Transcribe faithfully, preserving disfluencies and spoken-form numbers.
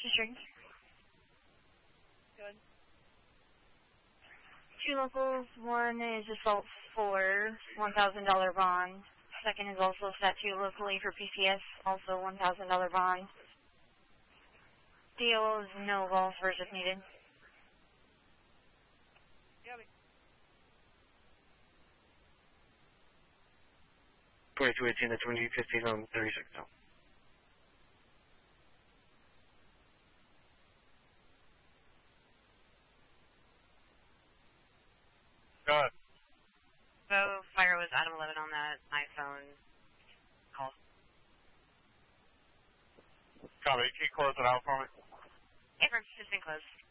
String. Good. Two locals. One is assault for one thousand dollar bond. Second is also sat two locally for P C S, also one thousand dollar bond. D O is no balls versus needed. twenty-two eighteen to twenty fifteen on thirty-six now. Go ahead. So, fire was Adam eleven on that iPhone call. Copy. Can you close it out for me? Affirm, it's been closed.